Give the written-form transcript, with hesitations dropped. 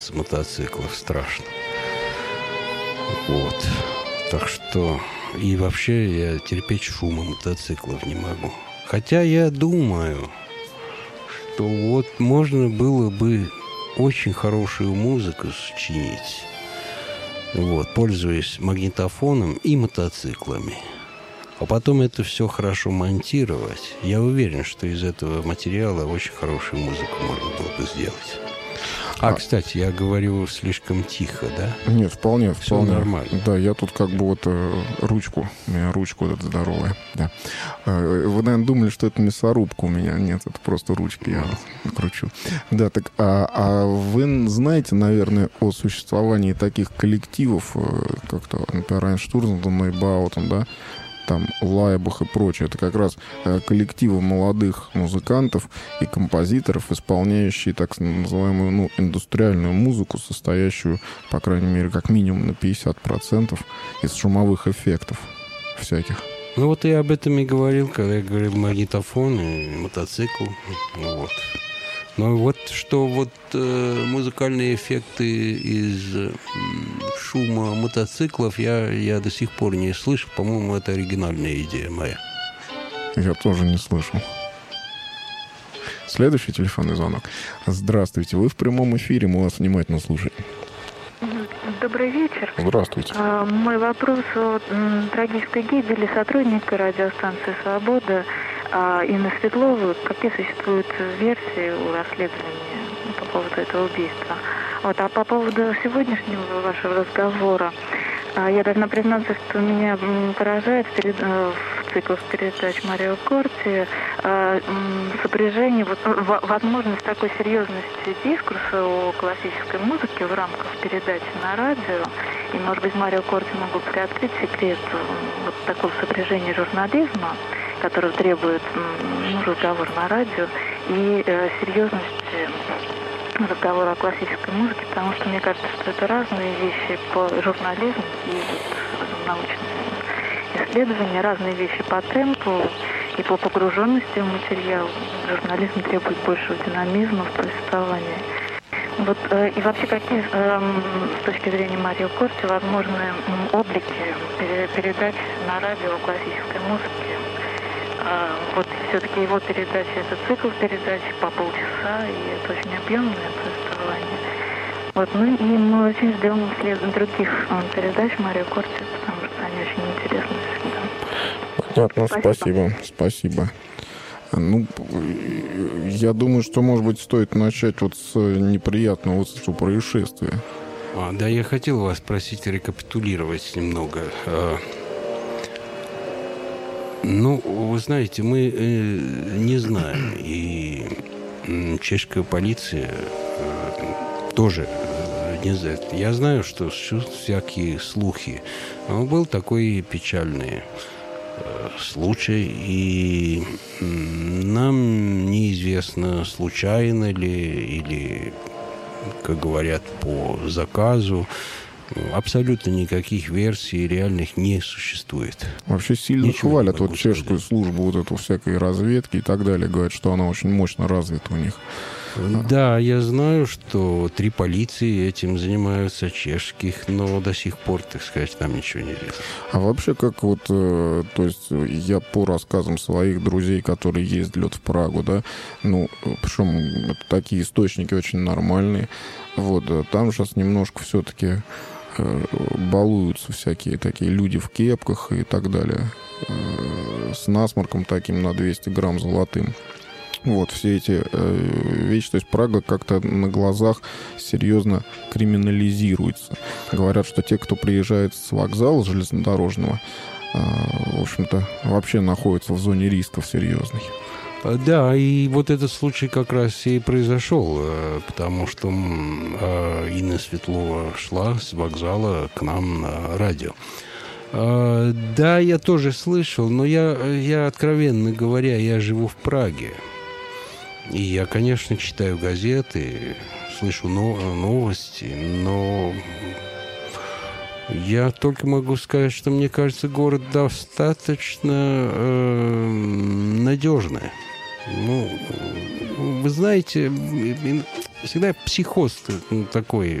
с мотоциклов страшно. Вот. Так что... И вообще я терпеть шума мотоциклов не могу. Хотя я думаю, что вот можно было бы очень хорошую музыку сочинить, вот, пользуясь магнитофоном и мотоциклами. А потом это все хорошо монтировать. Я уверен, что из этого материала очень хорошую музыку можно было бы сделать. Кстати, я говорю слишком тихо, да? Нет, вполне. Все нормально. Да, я тут как бы вот ручку, у меня ручка вот эта здоровая. Да. Вы, наверное, думали, что это мясорубка у меня. Нет, это просто ручки я кручу. Да, так, вы знаете, наверное, о существовании таких коллективов, как-то, например, Einstürzen, Neubauten, да? Там Лайбах и прочее. Это как раз коллективы молодых музыкантов и композиторов, исполняющие так называемую индустриальную музыку, состоящую, по крайней мере, как минимум на 50% из шумовых эффектов всяких. Ну вот я об этом и говорил, когда я говорил магнитофон и мотоцикл. Вот. Но вот что вот музыкальные эффекты из шума мотоциклов я до сих пор не слышал. По-моему, это оригинальная идея моя. Я тоже не слышал. Следующий телефонный звонок. Здравствуйте, вы в прямом эфире, мы вас внимательно слушаем. Добрый вечер. Здравствуйте. Мой вопрос о трагической гибели сотрудника радиостанции «Свобода» Инны Светловой. Какие существуют версии у расследования по поводу этого убийства? Вот, а по поводу сегодняшнего вашего разговора, я должна признаться, что меня поражает в циклах передач Марио Корти сопряжение, возможность такой серьезности дискурса о классической музыке в рамках передачи на радио. И, может быть, Марио Корти могут приоткрыть секрет вот такого сопряжения журнализма, который требует разговора на радио, и серьезности разговора о классической музыке, потому что мне кажется, что это разные вещи по журнализму и научные исследования, разные вещи по темпу и по погруженности в материал. Журнализм требует большего динамизма в повествовании. Вот, и вообще, какие, с точки зрения Марио Корти, возможны облики передач на радио классической музыки? Вот все-таки его передача — это цикл передач по полчаса, и это очень объемное повествование. Вот, ну и мы очень ждем других передач Марио Корти, потому что они очень интересны всегда. Понятно, спасибо. Ну, я думаю, что, может быть, стоит начать вот с неприятного происшествия. Да, я хотел вас спросить рекапитулировать немного. Ну, вы знаете, мы не знаем, и чешская полиция тоже не знает. Я знаю, что всякие слухи. Но был такой печальный случай, и нам неизвестно, случайно ли, или, как говорят, по заказу. Абсолютно никаких версий реальных не существует. Вообще сильно хвалят вот чешскую службу вот эту всякой разведки и так далее. Говорят, что она очень мощно развита у них. Да, я знаю, что 3 полиции этим занимаются, чешских, но до сих пор, так сказать, там ничего не известно. А вообще, как вот, то есть я по рассказам своих друзей, которые ездили вот в Прагу, да, ну, причем это такие источники очень нормальные, вот, там сейчас немножко все-таки балуются всякие такие люди в кепках и так далее, с насморком таким на 200 грамм золотым. Вот, все эти вещи. То есть Прага как-то на глазах серьезно криминализируется. Говорят, что те, кто приезжает с вокзала железнодорожного, в общем-то, вообще находятся в зоне рисков серьезных. Да, и вот этот случай как раз и произошел, потому что Инна Светлова шла с вокзала к нам на радио. Да, я тоже слышал, но я, откровенно говоря, я живу в Праге. И я, конечно, читаю газеты, слышу новости, но я только могу сказать, что, мне кажется, город достаточно надежный. Ну, вы знаете, всегда психоз такой